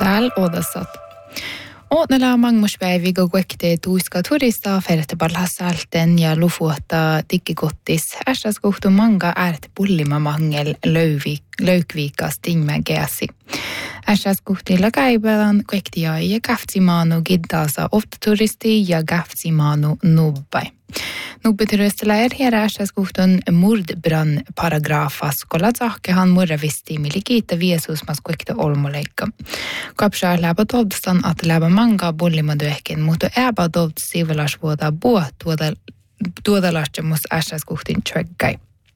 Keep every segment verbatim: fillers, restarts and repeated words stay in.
Täällä odasat. Ootnella mangmuspäivi goguekte tuiska turista fertebalhasalten ja lufuotta tikkikottis. Ässäs kohtu manga äärt pullima mangel löyvik, löykviikas tingmägeäsi. Ässäs kohtilla käibälän kuektia ja käftsimaanu giddasa ofta turisti ja käftsimaanu nubbai. Nubbeturistilla er hera ässäs kohtun mordbrann paragrafas, kolla tsahkehan murravisti milikita viesusmas kuekta olmoleikka. Kapsaa läpä tovdastan at läpä manga bullimaduehken, mutta äpä tovd sivelasvuota buo tuodalastemus ässäs kohtin tjöggai.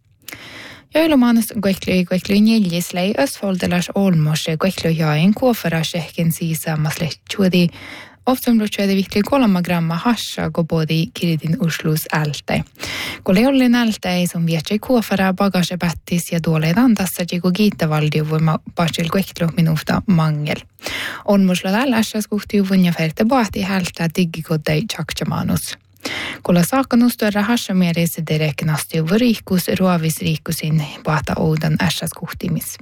Joilumaanus kueklui kueklui njeljislei ösfoldelas olmose kueklui jain kuofaras ehken siisamas lehtsuodi. Ofta luotsäädi vihtli kolme gramma hasha gobodi kiridin uslus ältäi. Kun leollin ältäi, sun viehtsei kuofara bagage pättis ja tuoleedan tässä jiku kiittävaldio voima pasil kuektlu minusta mangel. Olmusla tällä ässäs kuhtiuvun ja ferte baahti hältää diggikodei tjaktjamanus. Kulla saakanus tuoda hashamieris direknasti riikkus ruovisriikkusin baahta oudan ässäs kuhtimis.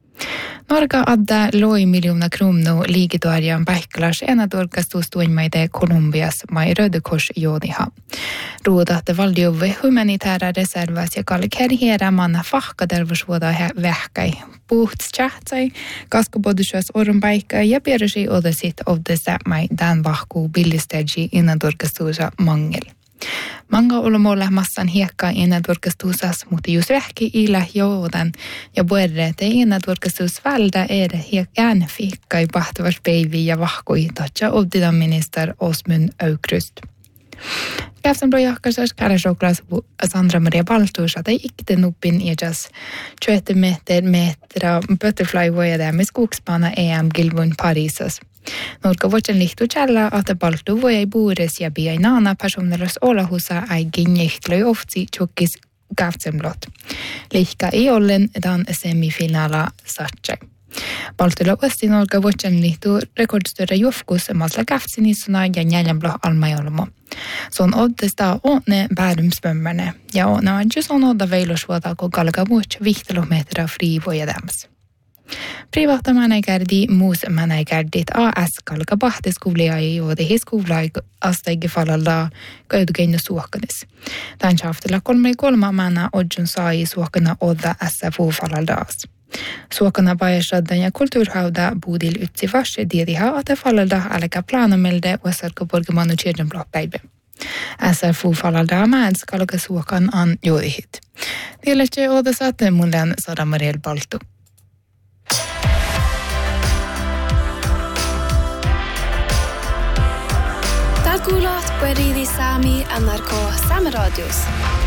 Norga adda loi miljoona kronor liigituarjan pähkäläs ena turkastus tuinmaide Kolumbias mai Rödekors joodiha. Ruudatte valdiove humanitäära reservas ja kallikerhiera manna fahkadervusvuoda vähkäi. Puhts tjähtsai, kaskobodusas orun paikka ja piersi odasit ovdessa mai dan vahku billistegi innan turkastusa mangel. Manga olomolle massan hiekka innan turkastusas, mutta just vähki ila joudan ja puerre te innan turkastus välda er hiekään fikkai pahtavas päivi ja vahkui tatsa ovdidan minister Osmund Aukrust. Käfsen projahkasas kärasoklas Sandra Maria Baltus, että ikte nuppin iäjas tjuette meter metra butterfly voidamme skogsbana E M Gilbun Parisas. Norka vuotsen lihtu tjällä, että Baltu voi buures ja biainana personeras olahusa äigin jehtlöi oftsi tjukkis käftsenblott. Lihka ei ollen dan semifinala satsai. Baltulla osti Norka vuotsen lihtu rekordstöre juofkus malta käftsinissuna ja njäljenblo almajolmo. Se on oddesta åne bärumsmömmerne ja åne on just on odda veilusvuota, kun kalka vuotsi vihtelometra friivojadäms. Privata manägärdi muus manägärdit A S kalka bahtiskuulia ja juodi hiskuulai asteigi falalla käytykeino suokanis. Tämän shaftilla kolme kolma manä odjun sai suokana odda S F U falaldaas. Suokana pajasaddan ja kulturhauda budil ytsi vasse diediha, että falalda alka planomelde uasarko borgemanu tjedenblokpäivä. S F U falalda mäns kalka suokan an juodihit. Tiedätkö odasat mullen Sara Mariel Baltu. Kuulat Beridi Sami N R K Sameradios.